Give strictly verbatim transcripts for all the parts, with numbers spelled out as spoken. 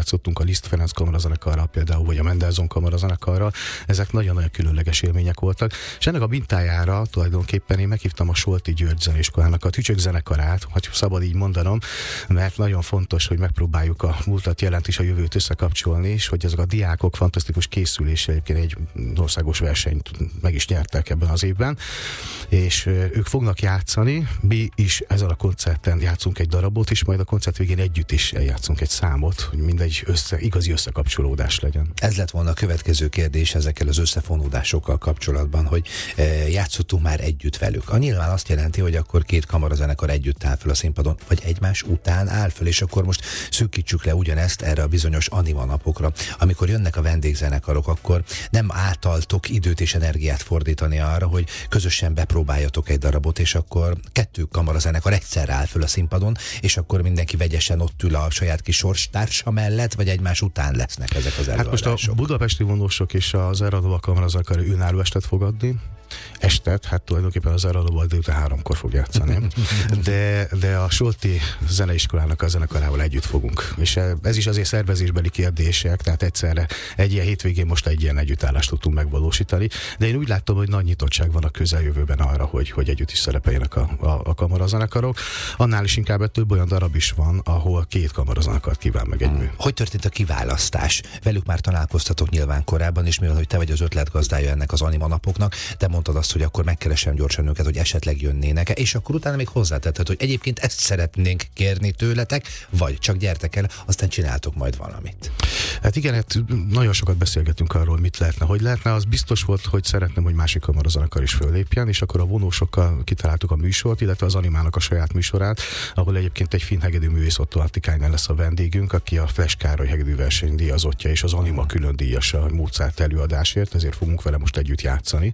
játszottunk a Liszt Ferenc kamarazenekarral például, vagy a Mendelssohn kamarazenekarral. Ezek nagyon-nagyon különleges élmények voltak. És ennek a mintájára tulajdonképpen én meghívtam a Solti György Zeneiskolának a Tücsök zenekarát, hogy szabad így mondanom, mert nagyon fontos, hogy megpróbáljuk a múltat, jelent és a jövőt összekapcsolni, és hogy ezek a diákok fantasztikus készülése, egyébként egy országos versenyt meg is nyertek ebben az évben, és ők fognak játszani, mi is ezen a koncerten játszunk egy darabot, és majd a koncert végén együtt is eljátszunk egy számot, hogy mindegy össze, igazi összekapcsolódás legyen. Ez lett volna a következő kérdés ezekkel az összefonódásokkal kapcsolatban, hogy e, játszottunk már együtt velük. A nyilván azt jelenti, hogy akkor két kamarazenekar együtt áll föl a színpadon, vagy egymás után áll föl, és akkor most szűkítsük le ugyanezt erre a bizonyos Anima napokra. Amikor jönnek a vendégzenekarok, akkor nem általtok időt és energiát fordítani arra, hogy közösen bepróbáljatok egy darabot, és akkor kettő kamarazenekar egyszerre áll föl a színpadon, és akkor mindenki vegyesen ott ül a saját kis sorstársa mellett, vagy egymás után lesznek ezek az előadások. Hát most a budapesti vonósok és az Eradóval kamarazenekar önálló estet fog adni. Estet, hát tulajdonképpen az Eradóval délután háromkor fog játszani. De, de a Solti Zeneiskolának a zenekarával együtt fogunk. És ez is azért szervezésbeli kérdések, tehát egyszerre egy ilyen hétvégén most egy ilyen együttállást tudtunk megvalósítani. De én úgy láttam, hogy nagy nyitottság van a közeljövőben arra, hogy, hogy együtt is szerepeljenek a, a, a kamarazenekarok. Annál is inkább több olyan darab is van, ahol két kamarazenekart kíván meg egy mű. Hogy történt a kiválasztás? Velük már találkoztatok nyilván korábban, és mivel hogy te vagy az ötletgazdája ennek az Anima napoknak, te mondtad azt, hogy akkor megkeresem gyorsan őket, hogy esetleg jönnének, és akkor utána még hozzátetted, hogy egyébként ezt szeretnénk kérni tőletek, vagy csak gyertek el, aztán csináltok majd valamit. Hát igen, hát nagyon sokat beszélgetünk arról, mit lehetne, hogy lehetne. Az biztos volt, hogy szeretném, hogy másik kamarazenekar is föllépjen, és akkor a vonósokkal kitaláltuk a műsort, illetve az Animának a saját műsorát, ahol egyébként egy finn hegedűművész Otto Artikainen lesz a vendégünk, aki a Flash Károly hegedű verseny díjazottja, és az Anima külön díjasa a Mozart előadásért, ezért fogunk vele most együtt játszani.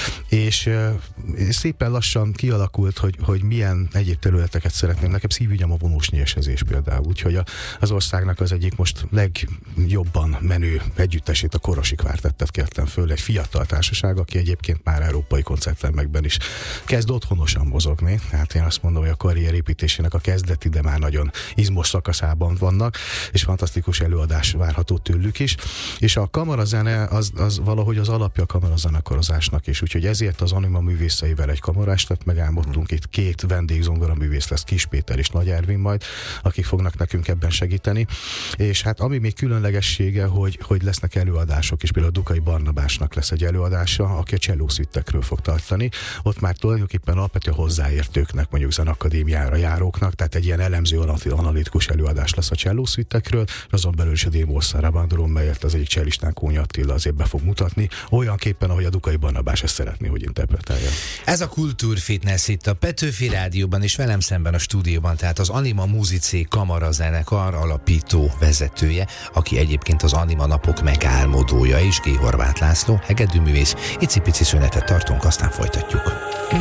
És uh, szépen lassan kialakult, hogy, hogy milyen egyéb területeket szeretném. Nekem szívügyem a vonós nyesezés például, úgyhogy a, az országnak az egyik most legjobban menő együttesét, a Korosi Kvártettet kértem föl, egy fiatal társaság, aki egyébként már európai koncerttermekben is kezd otthonosan mozogni. Hát én azt mondom, hogy a karrierépítésének a kezdeti, de már nagyon izmos szakaszában vannak, és fantasztikus előadás várható tőlük is. És a kamarazene az, az valahogy az alapja a kamarazenekarozásnak is, úgyhogy ezért az Anima művészeivel egy kamarástat megálmodtunk. Itt két vendégzongora művész lesz, Kis Péter és Nagy Ervin majd, akik fognak nekünk ebben segíteni. És hát ami még különlegessége, hogy, hogy lesznek előadások, és például a Dukai Barnabásnak lesz egy előadása, aki a csellószüttekről fog tartani. Ott már tulajdonképpen alapvetően hozzáértőknek, mondjuk zenakadémiára járóknak, tehát egy ilyen elemző analitikus előadás lesz a csellószüttekről, azon belül is a Démos Szarabandron, melyet az egyik csellistán Kónya Attila azért be fog mutatni, olyanképpen, ahogy a Dukai Barnabás ezt szeretné, hogy interpretálja. Ez a Kultúrfitness itt a Petőfi Rádióban, és velem szemben a stúdióban, tehát az Anima Musicé kamarazenekar alapító vezetője, aki egyébként az Anima napok megálmodója is, G. Horváth László, hegedűművész. Icipici szünetet tartunk, aztán folytatjuk.